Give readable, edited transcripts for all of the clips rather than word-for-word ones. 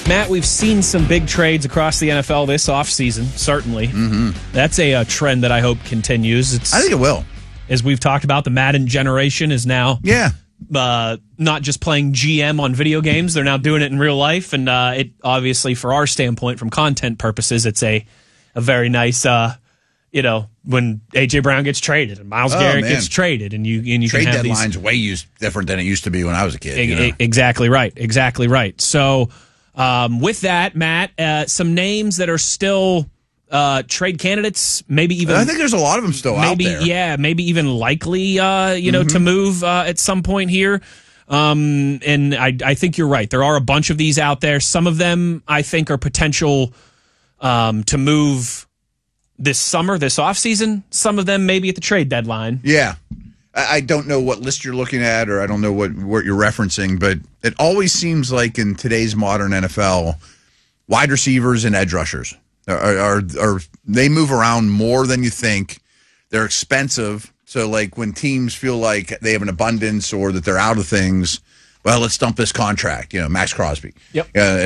Matt, we've seen some big trades across the NFL this offseason, certainly. Mm-hmm. That's a trend that I hope continues. I think it will. As we've talked about, the Madden generation is now not just playing GM on video games. They're now doing it in real life. And it obviously, for our standpoint, from content purposes, it's a very nice, when A.J. Brown gets traded and Myles Garrett gets traded. And you trade can have deadline's way different than it used to be when I was a kid. Exactly right. So with that, Matt, some names that are still trade candidates, maybe even. I think there's a lot of them still out there. Yeah, maybe even likely, to move at some point here. And I think you're right. There are a bunch of these out there. Some of them I think are potential to move this summer, this offseason. Some of them maybe at the trade deadline. Yeah. I don't know what list you're looking at, or I don't know what you're referencing, but it always seems like in today's modern NFL, wide receivers and edge rushers are they move around more than you think. They're expensive, so like when teams feel like they have an abundance or that they're out of things, well, let's dump this contract. Max Crosby. Yep.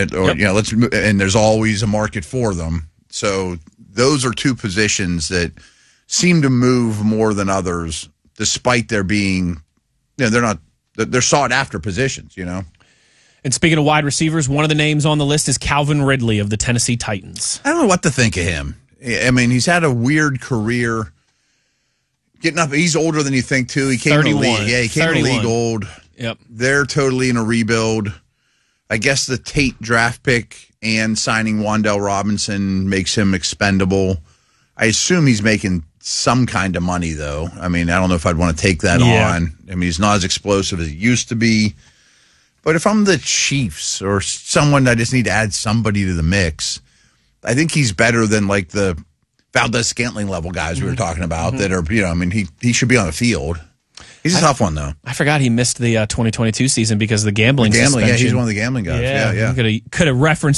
And there's always a market for them. So those are two positions that seem to move more than others, despite there being, they're sought after positions. And speaking of wide receivers, one of the names on the list is Calvin Ridley of the Tennessee Titans. I don't know what to think of him. I mean, he's had a weird career. Getting up, he's older than you think too. He came 31. to the league. Yeah, he came to the league old. Yep. They're totally in a rebuild. I guess the Tate draft pick and signing Wan'Dale Robinson makes him expendable. I assume he's making some kind of money, though. I mean, I don't know if I'd want to take that on. I mean, he's not as explosive as he used to be. But if I'm the Chiefs or someone, I just need to add somebody to the mix, I think he's better than like the Valdez-Scantling level guys we were talking about that are, he should be on the field. He's a tough one, though. I forgot he missed the 2022 season because of the gambling suspension. Yeah, he's one of the gambling guys. Yeah. Could have referenced